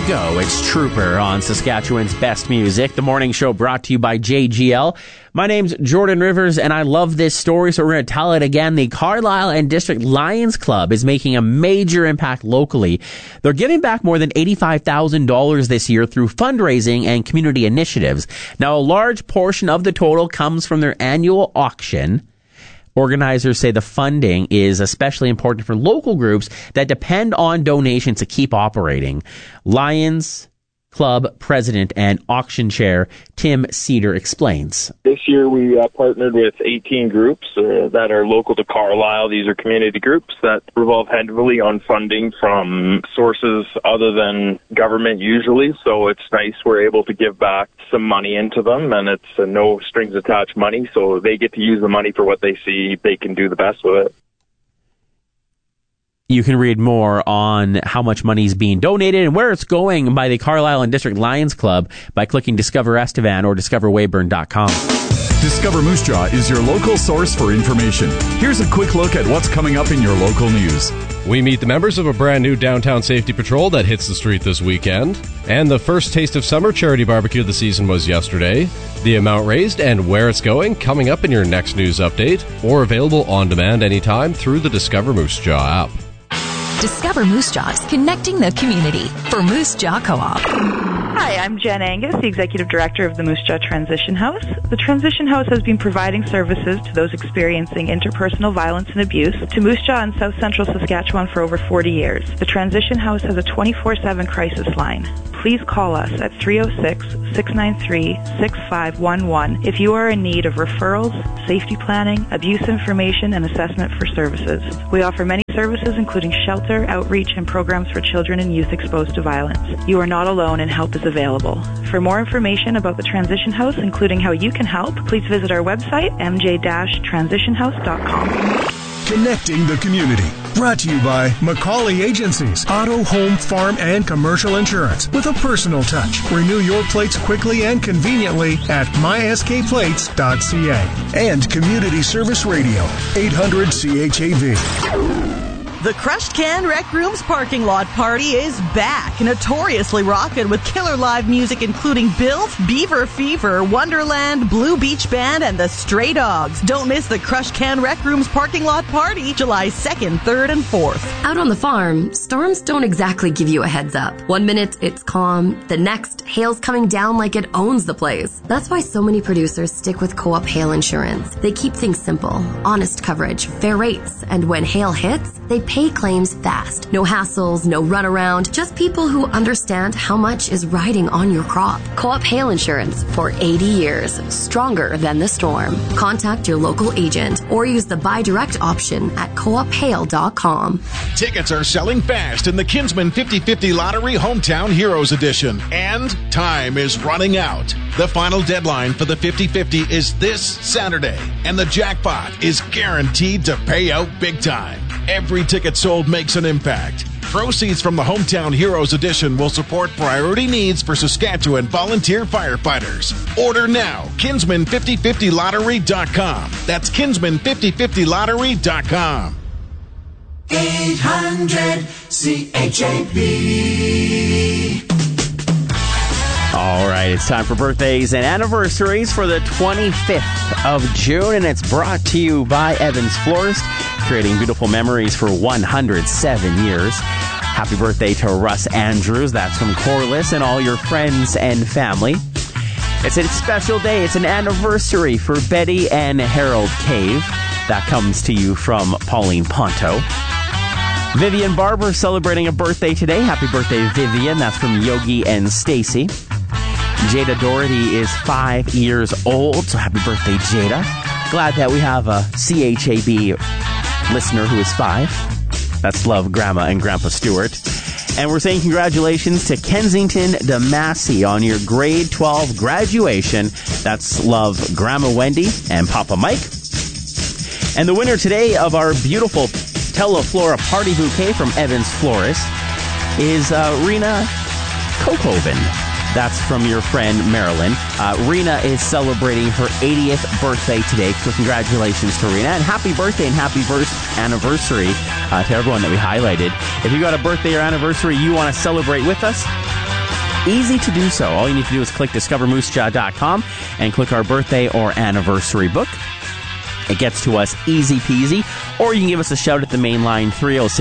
go. It's Trooper on Saskatchewan's Best Music. The morning show brought to you by JGL. My name's Jordan Rivers, and I love this story, so we're going to tell it again. The Carlisle and District Lions Club is making a major impact locally. They're giving back more than $85,000 this year through fundraising and community initiatives. Now, a large portion of the total comes from their annual auction. Organizers say the funding is especially important for local groups that depend on donations to keep operating. Lions Club President and Auction Chair Tim Cedar explains. This year we partnered with 18 groups that are local to Carlisle. These are community groups that revolve heavily on funding from sources other than government usually. So it's nice we're able to give back some money into them, and it's no strings attached money. So they get to use the money for what they see they can do the best with it. You can read more on how much money is being donated and where it's going by the Carlisle and District Lions Club by clicking Discover Estevan or discoverweyburn.com. Discover Moose Jaw is your local source for information. Here's a quick look at what's coming up in your local news. We meet the members of a brand new downtown safety patrol that hits the street this weekend. And the first Taste of Summer charity barbecue of the season was yesterday. The amount raised and where it's going coming up in your next news update, or available on demand anytime through the Discover Moose Jaw app. Discover Moose Jaws, connecting the community for Moose Jaw Co-op. Hi, I'm Jen Angus, the Executive Director of the Moose Jaw Transition House. The Transition House has been providing services to those experiencing interpersonal violence and abuse to Moose Jaw and South Central Saskatchewan for over 40 years. The Transition House has a 24/7 crisis line. Please call us at 306-693-6511 if you are in need of referrals, safety planning, abuse information, and assessment for services. We offer many services including shelter, outreach, and programs for children and youth exposed to violence. You are not alone and help is available. For more information about the Transition House, including how you can help, please visit our website, mj-transitionhouse.com. Connecting the community. Brought to you by Macaulay Agencies. Auto, home, farm, and commercial insurance with a personal touch. Renew your plates quickly and conveniently at myskplates.ca. And Community Service Radio, 800 CHAV. The Crushed Can Rec Rooms parking lot party is back, notoriously rockin' with killer live music including Bills, Beaver Fever, Wonderland, Blue Beach Band, and the Stray Dogs. Don't miss the Crushed Can Rec Rooms parking lot party, July 2nd, 3rd, and 4th. Out on the farm, storms don't exactly give you a heads up. One minute it's calm, the next hail's coming down like it owns the place. That's why so many producers stick with Co-op Hail Insurance. They keep things simple, honest coverage, fair rates, and when hail hits, they pay claims fast. No hassles, no runaround, just people who understand how much is riding on your crop. Co-op Hail Insurance for 80 years, stronger than the storm. Contact your local agent or use the buy direct option at coophail.com. Tickets are selling fast in the Kinsman 50/50 Lottery Hometown Heroes Edition, and time is running out. The final deadline for the 50/50 is this Saturday, and the jackpot is guaranteed to pay out big time. Every ticket sold makes an impact. Proceeds from the Hometown Heroes Edition will support priority needs for Saskatchewan volunteer firefighters. Order now. Kinsman5050lottery.com. That's Kinsman5050lottery.com. 800 CHAB. All right, it's time for birthdays and anniversaries for the 25th of June, and it's brought to you by Evans Florist, creating beautiful memories for 107 years. Happy birthday to Russ Andrews. That's from Corliss and all your friends and family. It's a special day. It's an anniversary for Betty and Harold Cave. That comes to you from Pauline Ponto. Vivian Barber celebrating a birthday today. Happy birthday, Vivian. That's from Yogi and Stacy. Jada Doherty is 5 years old, so happy birthday, Jada. Glad that we have a CHAB listener who is 5. That's love, Grandma and Grandpa Stewart. And we're saying congratulations to Kensington DeMassey on your grade 12 graduation. That's love, Grandma Wendy and Papa Mike. And the winner today of our beautiful Teleflora Party Bouquet from Evans Florist is Rena Kokoven. That's from your friend Marilyn. Rena is celebrating her 80th birthday today, so congratulations to Rena. And happy birthday and happy anniversary to everyone that we highlighted. If you got a birthday or anniversary you want to celebrate with us, easy to do so. All you need to do is click discovermoosejaw.com and click our birthday or anniversary book. It gets to us easy peasy. Or you can give us a shout at the main line,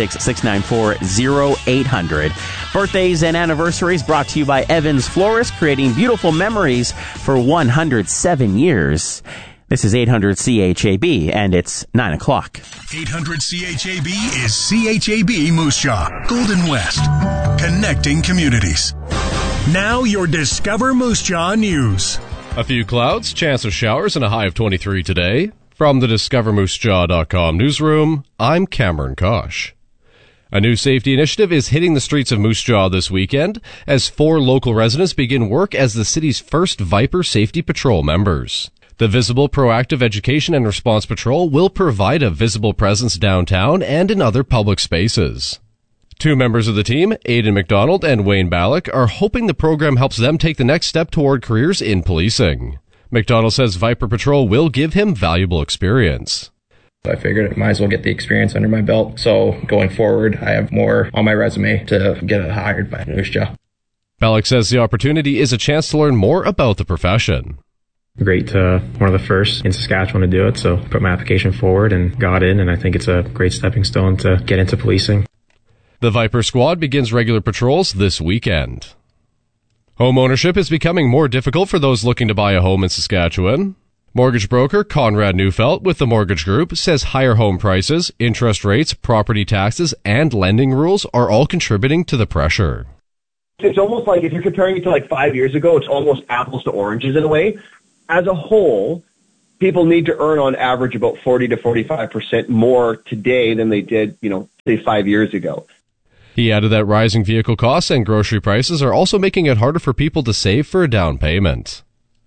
306-694-0800. Birthdays and anniversaries brought to you by Evans Florist, creating beautiful memories for 107 years. This is 800 CHAB, and it's 9 o'clock. 800 CHAB is CHAB Moose Jaw, Golden West, connecting communities. Now your Discover Moose Jaw news. A few clouds, chance of showers, and a high of 23 today. From the DiscoverMooseJaw.com newsroom, I'm Cameron Kosh. A new safety initiative is hitting the streets of Moose Jaw this weekend as 4 local residents begin work as the city's first Viper Safety Patrol members. The Visible Proactive Education and Response Patrol will provide a visible presence downtown and in other public spaces. 2 members of the team, Aidan McDonald and Wayne Ballack, are hoping the program helps them take the next step toward careers in policing. McDonald says Viper Patrol will give him valuable experience. I figured I might as well get the experience under my belt, so going forward, I have more on my resume to get hired by Moose Jaw. Ballack says the opportunity is a chance to learn more about the profession. Great, one of the first in Saskatchewan to do it, so put my application forward and got in, and I think it's a great stepping stone to get into policing. The Viper Squad begins regular patrols this weekend. Home ownership is becoming more difficult for those looking to buy a home in Saskatchewan. Mortgage broker Conrad Neufeld with the Mortgage Group says higher home prices, interest rates, property taxes, and lending rules are all contributing to the pressure. It's almost like if you're comparing it to like 5 years ago, it's almost apples to oranges in a way. As a whole, people need to earn on average about 40 to 45% more today than they did, say 5 years ago. He added that rising vehicle costs and grocery prices are also making it harder for people to save for a down payment.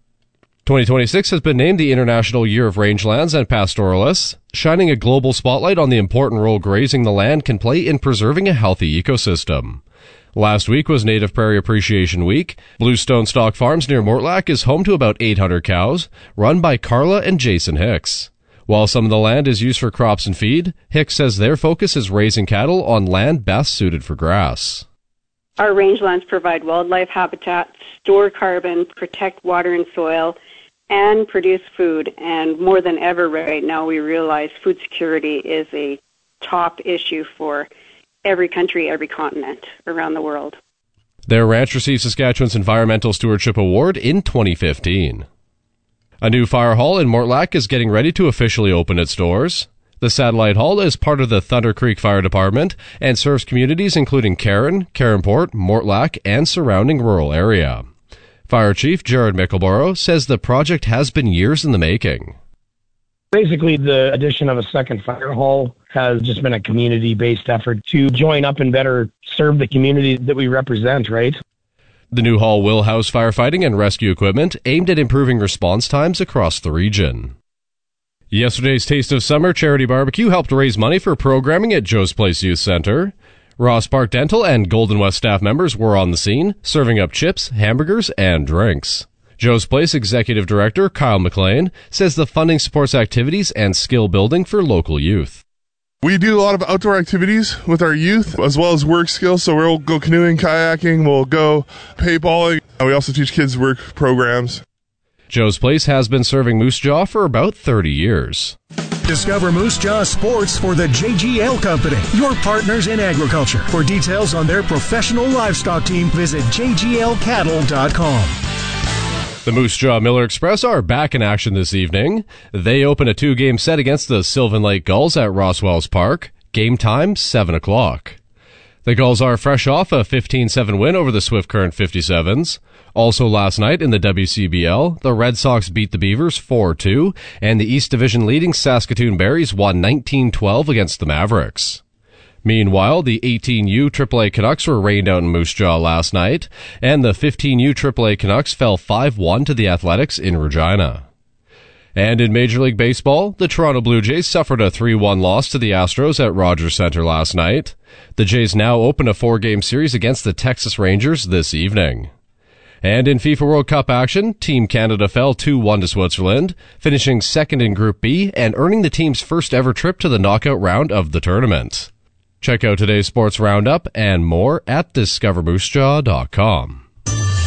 2026 has been named the International Year of Rangelands and Pastoralists, shining a global spotlight on the important role grazing the land can play in preserving a healthy ecosystem. Last week was Native Prairie Appreciation Week. Bluestone Stock Farms near Mortlach is home to about 800 cows, run by Carla and Jason Hicks. While some of the land is used for crops and feed, Hicks says their focus is raising cattle on land best suited for grass. Our rangelands provide wildlife habitat, store carbon, protect water and soil, and produce food. And more than ever right now, we realize food security is a top issue for every country, every continent around the world. Their ranch received Saskatchewan's Environmental Stewardship Award in 2015. A new fire hall in Mortlach is getting ready to officially open its doors. The Satellite Hall is part of the Thunder Creek Fire Department and serves communities including Caron, Caronport, Mortlach, and surrounding rural area. Fire Chief Jared Mickleborough says the project has been years in the making. Basically, the addition of a second fire hall has just been a community-based effort to join up and better serve the community that we represent, right? The new hall will house firefighting and rescue equipment aimed at improving response times across the region. Yesterday's Taste of Summer charity barbecue helped raise money for programming at Joe's Place Youth Center. Ross Park Dental and Golden West staff members were on the scene, serving up chips, hamburgers, and drinks. Joe's Place Executive Director Kyle McLean says the funding supports activities and skill building for local youth. We do a lot of outdoor activities with our youth as well as work skills. So we'll go canoeing, kayaking, we'll go paintballing. We also teach kids work programs. Joe's Place has been serving Moose Jaw for about 30 years. Discover Moose Jaw Sports for the JGL Company, your partners in agriculture. For details on their professional livestock team, visit jglcattle.com. The Moose Jaw Miller Express are back in action this evening. They open a 2-game set against the Sylvan Lake Gulls at Roswells Park. Game time, 7 o'clock. The Gulls are fresh off a 15-7 win over the Swift Current 57s. Also last night in the WCBL, the Red Sox beat the Beavers 4-2, and the East Division leading Saskatoon Berries won 19-12 against the Mavericks. Meanwhile, the 18U AAA Canucks were rained out in Moose Jaw last night, and the 15U AAA Canucks fell 5-1 to the Athletics in Regina. And in Major League Baseball, the Toronto Blue Jays suffered a 3-1 loss to the Astros at Rogers Centre last night. The Jays now open a 4-game series against the Texas Rangers this evening. And in FIFA World Cup action, Team Canada fell 2-1 to Switzerland, finishing second in Group B and earning the team's first ever trip to the knockout round of the tournament. Check out today's sports roundup and more at discovermoosejaw.com.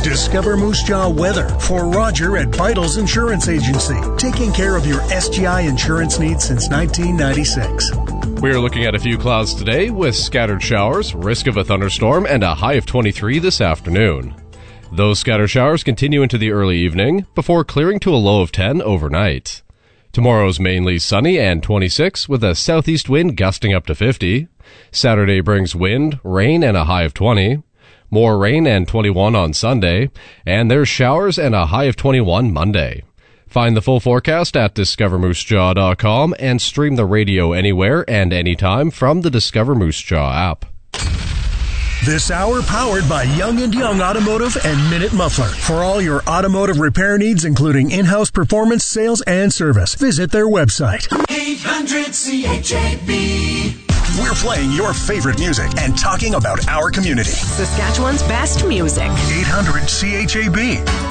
Discover Moose Jaw weather for Roger at Vitals Insurance Agency, taking care of your SGI insurance needs since 1996. We're looking at a few clouds today with scattered showers, risk of a thunderstorm, and a high of 23 this afternoon. Those scattered showers continue into the early evening before clearing to a low of 10 overnight. Tomorrow's mainly sunny and 26 with a southeast wind gusting up to 50. Saturday brings wind, rain, and a high of 20. More rain and 21 on Sunday. And there's showers and a high of 21 Monday. Find the full forecast at discovermoosejaw.com and stream the radio anywhere and anytime from the Discover Moose Jaw app. This hour powered by Young & Young Automotive and Minute Muffler. For all your automotive repair needs, including in-house performance, sales, and service, visit their website. 800-CHAB. We're playing your favorite music and talking about our community. Saskatchewan's best music. 800-CHAB.